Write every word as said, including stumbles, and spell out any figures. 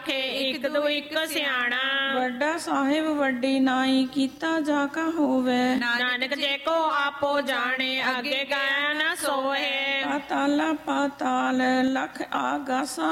ਆਖੇ ਇੱਕ ਦੋ ਇੱਕ ਸਿਆਣਾ। ਵੱਡਾ ਸਾਹਿਬ ਵੱਡੀ ਨਾਈ ਕੀਤਾ ਜਾ ਕਾ ਹੋਵੇ। ਨਾਨਕ ਜੇ ਕੋ ਆਪੋ ਜਾਣੇ ਅੱਗੇ ਗਿਆ ਨਾ ਸੋਏ। ਪਾਤਾਲਾ ਪਾਤਾਲ ਲਖ ਆਗਾਸਾ